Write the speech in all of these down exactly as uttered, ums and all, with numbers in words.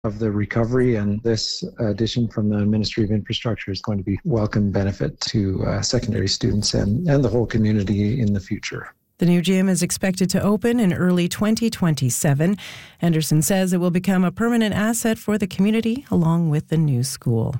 of the recovery, and this addition from the Ministry of Infrastructure is going to be welcome benefit to uh, secondary students and, and the whole community in the future. The new gym is expected to open in early twenty twenty-seven. Henderson says it will become a permanent asset for the community along with the new school.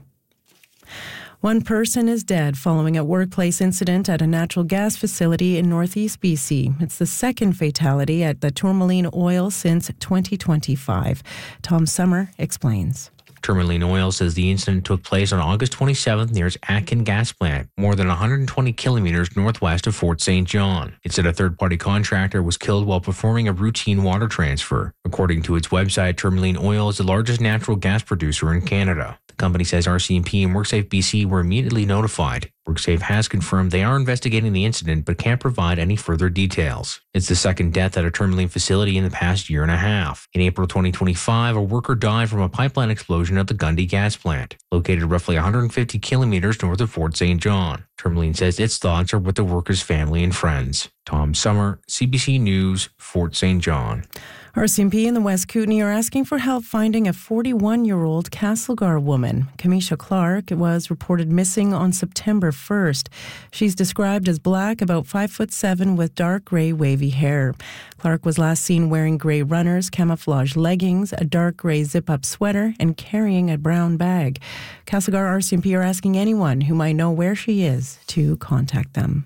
One person is dead following a workplace incident at a natural gas facility in northeast B C. It's the second fatality at the Tourmaline Oil since twenty twenty-five. Tom Summer explains. Tourmaline Oil says the incident took place on August twenty-seventh near its Atkin gas plant, more than one hundred twenty kilometers northwest of Fort Saint John. It said a third-party contractor was killed while performing a routine water transfer. According to its website, Tourmaline Oil is the largest natural gas producer in Canada. The company says R C M P and WorkSafe B C were immediately notified. WorkSafe has confirmed they are investigating the incident but can't provide any further details. It's the second death at a Tourmaline facility in the past year and a half. In April twenty twenty-five, a worker died from a pipeline explosion at the Gundy gas plant, located roughly one hundred fifty kilometers north of Fort Saint John. Tourmaline says its thoughts are with the worker's family and friends. Tom Summer, C B C News, Fort Saint John. R C M P in the West Kootenay are asking for help finding a forty-one-year-old Castlegar woman. Kamisha Clark was reported missing on September first. She's described as black, about five foot seven, with dark gray wavy hair. Clark was last seen wearing gray runners, camouflage leggings, a dark gray zip-up sweater, and carrying a brown bag. Castlegar R C M P are asking anyone who might know where she is to contact them.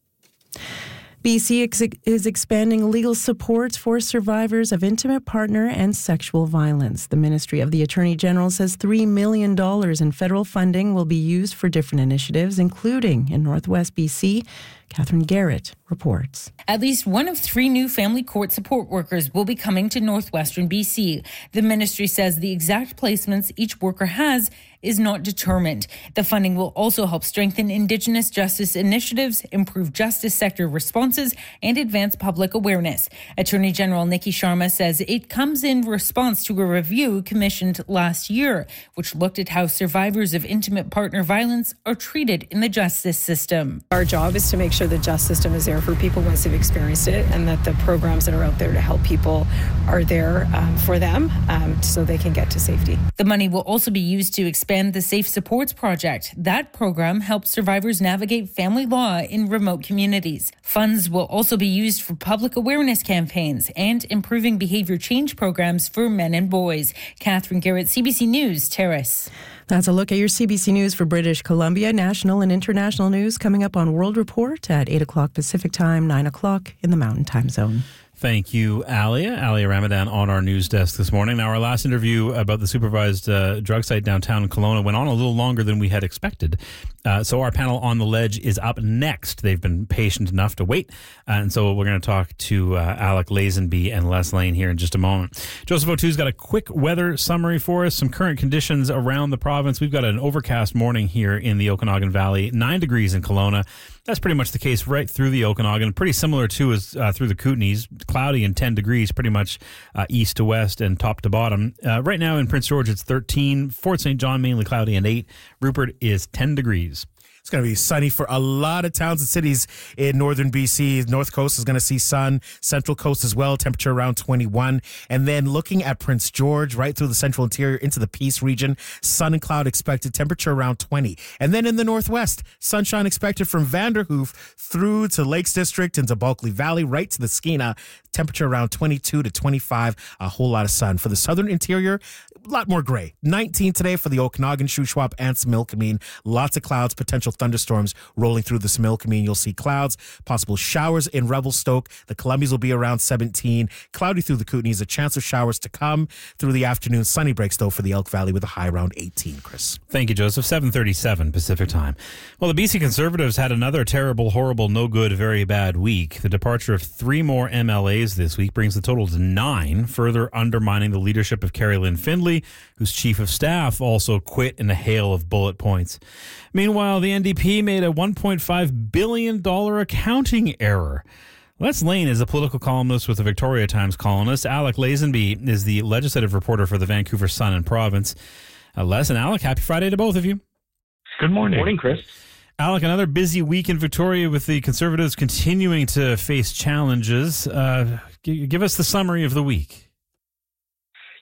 B C ex- is expanding legal support for survivors of intimate partner and sexual violence. The Ministry of the Attorney General says three million dollars in federal funding will be used for different initiatives, including in Northwest B C. Catherine Garrett reports. At least one of three new family court support workers will be coming to northwestern B C. The ministry says the exact placements each worker has is not determined. The funding will also help strengthen Indigenous justice initiatives, improve justice sector responses, and advance public awareness. Attorney General Nikki Sharma says it comes in response to a review commissioned last year, which looked at how survivors of intimate partner violence are treated in the justice system. Our job is to make sure the justice system is there for people once they've experienced it, and that the programs that are out there to help people are there um, for them um, so they can get to safety. The money will also be used to expand the Safe Supports Project. That program helps survivors navigate family law in remote communities. Funds will also be used for public awareness campaigns and improving behavior change programs for men and boys. Catherine Garrett, C B C News, Terrace. That's a look at your C B C News for British Columbia. National and international news coming up on World Report at eight o'clock Pacific Time, nine o'clock in the Mountain Time Zone. Thank you, Alia. Alia Ramadan on our news desk this morning. Now, our last interview about the supervised uh, drug site downtown in Kelowna went on a little longer than we had expected. Uh, so our panel on the ledge is up next. They've been patient enough to wait. Uh, and so we're going to talk to uh, Alec Lazenby and Les Lane here in just a moment. Joseph O'Too's got a quick weather summary for us, some current conditions around the province. We've got an overcast morning here in the Okanagan Valley, nine degrees in Kelowna. That's pretty much the case right through the Okanagan. Pretty similar to as uh, through the Kootenays. Cloudy and ten degrees, pretty much uh, east to west and top to bottom. Uh, right now in Prince George, it's thirteen. Fort Saint John, mainly cloudy and eight. Rupert is ten degrees. It's going to be sunny for a lot of towns and cities in northern B C. North Coast is going to see sun. Central Coast as well, temperature around twenty-one. And then looking at Prince George, right through the central interior into the Peace region, sun and cloud expected, temperature around twenty. And then in the northwest, sunshine expected from Vanderhoof through to Lakes District into Bulkley Valley, right to the Skeena, temperature around twenty-two to twenty-five, a whole lot of sun. For the southern interior, a lot more gray. nineteen today for the Okanagan, Shuswap, and Similkameen. Lots of clouds, potential thunderstorms rolling through the Similkameen. You'll see clouds, possible showers in Revelstoke. The Columbias will be around seventeen. Cloudy through the Kootenays, a chance of showers to come through the afternoon. Sunny breaks, though, for the Elk Valley with a high around eighteen, Chris. Thank you, Joseph. seven thirty-seven Pacific Time. Well, the B C Conservatives had another terrible, horrible, no good, very bad week. The departure of three more M L As this week brings the total to nine, further undermining the leadership of Carrie Lynn Findlay, whose chief of staff also quit in a hail of bullet points. Meanwhile, the N D P made a one point five billion dollars accounting error. Les Lane is a political columnist with the Victoria Times Colonist. Alec Lazenby is the legislative reporter for the Vancouver Sun and Province. Uh, Les and Alec, happy Friday to both of you. Good morning. Good morning, Chris. Alec, another busy week in Victoria with the Conservatives continuing to face challenges. Uh, g- give us the summary of the week.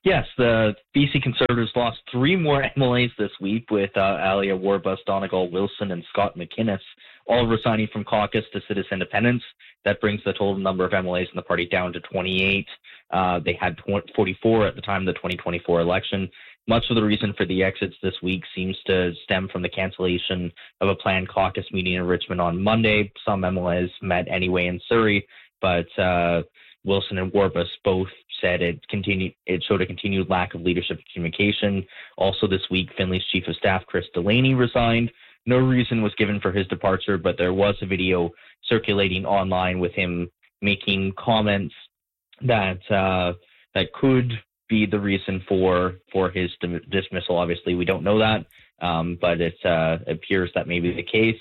Yes, the B C Conservatives lost three more M L As this week, with uh, Alia Warbus, Donegal Wilson, and Scott McInnes all resigning from caucus to Citizen Independence. That brings the total number of M L As in the party down to twenty-eight. Uh, they had forty-four at the time of the twenty twenty-four election. Much of the reason for the exits this week seems to stem from the cancellation of a planned caucus meeting in Richmond on Monday. Some M L As met anyway in Surrey, but uh, Wilson and Warbus both said it continued. It showed a continued lack of leadership and communication. Also this week, Finley's Chief of Staff, Chris Delaney, resigned. No reason was given for his departure, but there was a video circulating online with him making comments that uh, that could be the reason for for his dismissal. Obviously, we don't know that, um, but it uh, appears that may be the case.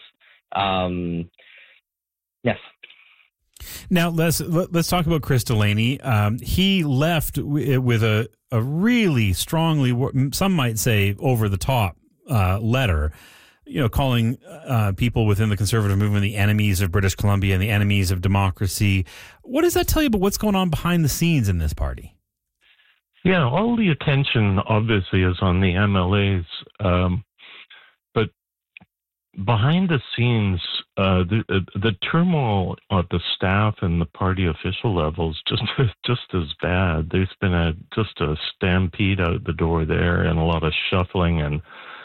Um, yes. Now let's let's talk about Chris Delaney. Um, he left w- with a a really strongly, some might say, over the top uh, letter. You know, calling uh, people within the Conservative movement the enemies of British Columbia and the enemies of democracy. What does that tell you about what's going on behind the scenes in this party? Yeah, all the attention obviously is on the M L As, um, but behind the scenes, uh, the the turmoil at the staff and the party official levels just just as bad. There's been a just a stampede out the door there, and a lot of shuffling and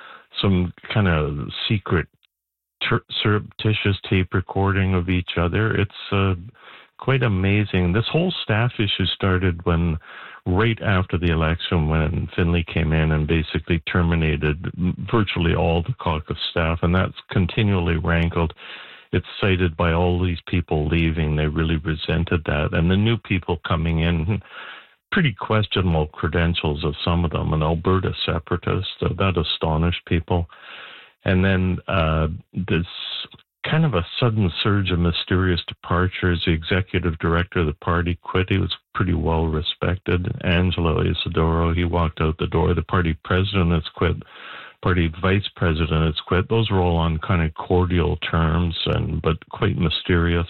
some kind of secret, ter- surreptitious tape recording of each other. It's uh, quite amazing. This whole staff issue started when, right after the election, when Finley came in and basically terminated virtually all the caucus staff, and that's continually rankled. It's cited by all these people leaving. They really resented that. And the new people coming in, pretty questionable credentials of some of them, an Alberta separatist, so that astonished people. And then uh, this kind of a sudden surge of mysterious departures. The executive director of the party quit. He was pretty well respected. Angelo Isidoro, he walked out the door. The party president has quit. Party vice president has quit. Those were all on kind of cordial terms, and but quite mysterious.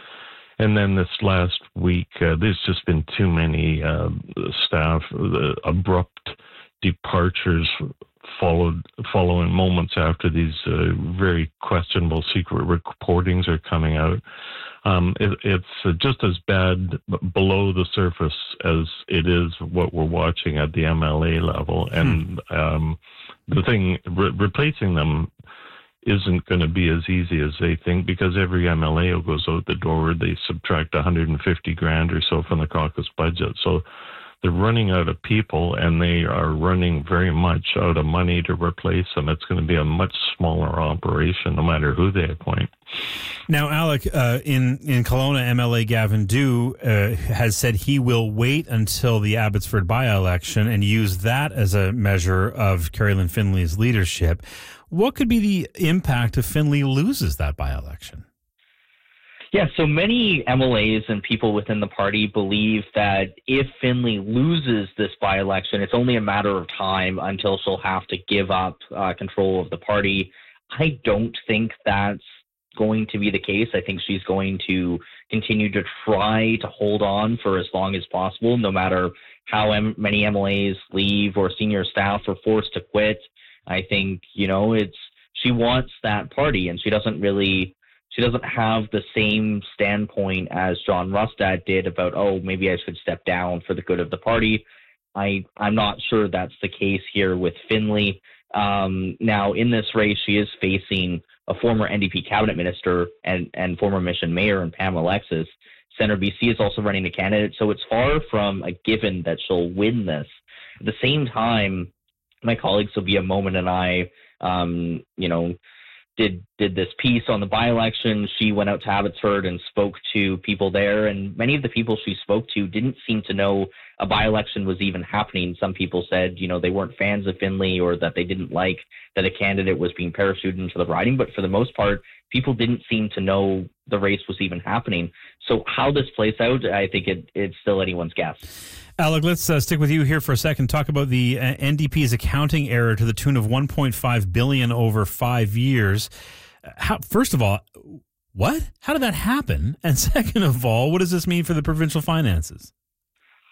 And then this last week, uh, there's just been too many uh, staff, uh, abrupt departures followed following moments after these uh, very questionable secret reportings are coming out. Um, it, it's just as bad below the surface as it is what we're watching at the M L A level. And um, the thing, re- replacing them isn't going to be as easy as they think, because every M L A who goes out the door, they subtract one hundred fifty grand or so from the caucus budget. So they're running out of people, and they are running very much out of money to replace them. It's going to be a much smaller operation, no matter who they appoint. Now, Alec, uh, in, in Kelowna, M L A Gavin Dew uh, has said he will wait until the Abbotsford by-election and use that as a measure of Carolyn Finley's leadership. What could be the impact if Finley loses that by-election? Yeah, so many M L As and people within the party believe that if Finley loses this by-election, it's only a matter of time until she'll have to give up uh, control of the party. I don't think that's going to be the case. I think she's going to continue to try to hold on for as long as possible, no matter how M- many M L As leave or senior staff are forced to quit. I think, you know, it's she wants that party, and she doesn't really, she doesn't have the same standpoint as John Rustad did about, oh, maybe I should step down for the good of the party. I, I'm not sure that's the case here with Finley. Um, now, in this race, she is facing a former N D P cabinet minister and, and former Mission mayor in Pam Alexis. Centre B C is also running a candidate, so it's far from a given that she'll win this. At the same time, my colleague Sylvia Moment and I, um, you know, did did this piece on the by-election. She went out to Abbotsford and spoke to people there, and many of the people she spoke to didn't seem to know a by-election was even happening. Some people said, you know, they weren't fans of Finley, or that they didn't like that a candidate was being parachuted into the riding, but for the most part, people didn't seem to know the race was even happening. So how this plays out, I think it, it's still anyone's guess. Alec, let's uh, stick with you here for a second. Talk about the uh, N D P's accounting error to the tune of one point five billion dollars over five years. How, first of all, what? How did that happen? And second of all, what does this mean for the provincial finances?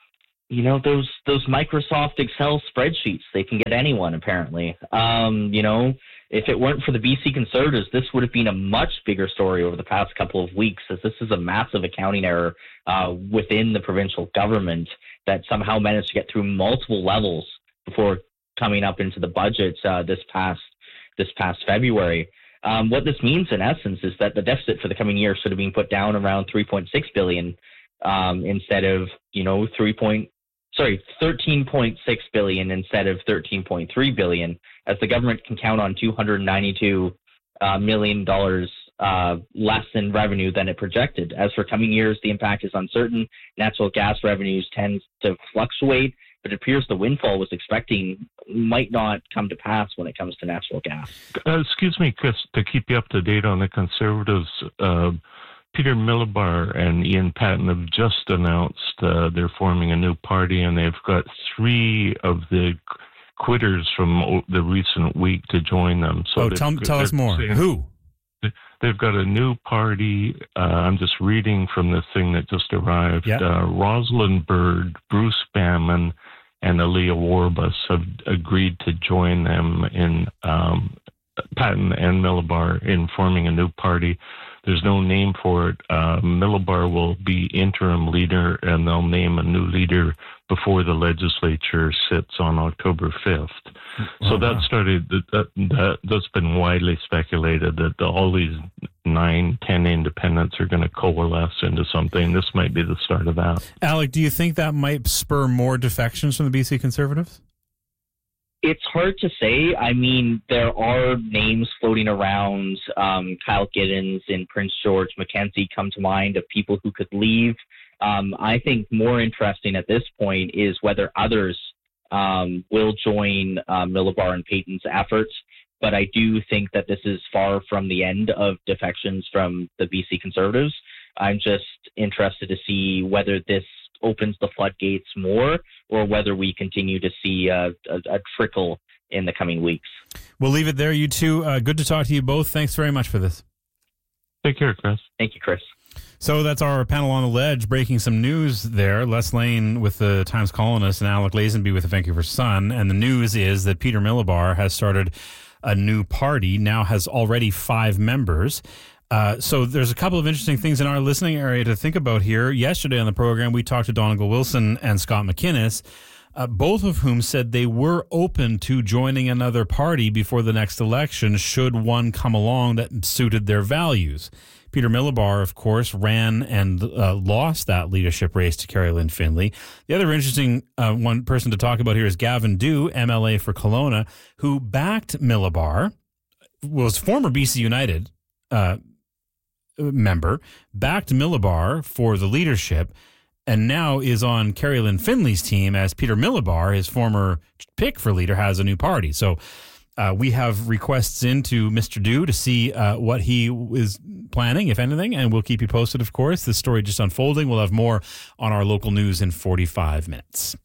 you know, those those Microsoft Excel spreadsheets. They can get anyone, apparently. Um, you know, if it weren't for the B C Conservatives, this would have been a much bigger story over the past couple of weeks, as this is a massive accounting error uh, within the provincial government that somehow managed to get through multiple levels before coming up into the budget uh, this past this past February. Um, what this means, in essence, is that the deficit for the coming year should have been put down around three point six billion dollars um, instead of, you know, three point sorry thirteen point six billion dollars instead of thirteen point three billion dollars, as the government can count on two hundred ninety-two uh, million dollars uh, less in revenue than it projected. As for coming years, the impact is uncertain. Natural gas revenues tend to fluctuate, but it appears the windfall was expecting might not come to pass when it comes to natural gas. Uh, excuse me, Chris, to keep you up to date on the Conservatives, uh, Peter Milobar and Ian Patten have just announced uh, they're forming a new party, and they've got three of the quitters from the recent week to join them. So oh, tell, tell us more. Saying, Who? They've got a new party. Uh, I'm just reading from the thing that just arrived. Yep. Uh, Rosalind Bird, Bruce Bamman, and Aaliyah Warbus have agreed to join them in um, Patten and Milobar in forming a new party. There's no name for it. Uh, Milobar will be interim leader, and they'll name a new leader before the legislature sits on October fifth. So oh, that started, that, that, that's been widely speculated that the, all these nine, ten independents are going to coalesce into something. This might be the start of that. Alec, do you think that might spur more defections from the B C Conservatives? It's hard to say. I mean, there are names floating around. Um, Kyle Giddens and Prince George Mackenzie come to mind of people who could leave. Um, I think more interesting at this point is whether others um, will join uh, Milobar and Payton's efforts. But I do think that this is far from the end of defections from the B C Conservatives. I'm just interested to see whether this opens the floodgates more, or whether we continue to see a, a, a trickle in the coming weeks. We'll leave it there, you two. Uh, good to talk to you both. Thanks very much for this. Take care, Chris. Thank you, Chris. So that's our panel on the ledge, breaking some news there. Les Lane with the Times Colonist and Alec Lazenby with the Vancouver Sun. And the news is that Peter Milobar has started a new party, now has already five members. Uh, so there's a couple of interesting things in our listening area to think about here. Yesterday on the program, we talked to Donegal Wilson and Scott McInnes, uh, both of whom said they were open to joining another party before the next election should one come along that suited their values. Peter Milobar, of course, ran and uh, lost that leadership race to Carrie Lynn Finley. The other interesting uh, one person to talk about here is Gavin Dew, M L A for Kelowna, who backed Milobar, was former B C United uh member, backed Milobar for the leadership, and now is on Carrie Lynn Finley's team as Peter Milobar, his former pick for leader, has a new party. So uh, we have requests into Mister Dew to see uh, what he is planning, if anything, and we'll keep you posted, of course. This story just unfolding. We'll have more on our local news in forty-five minutes.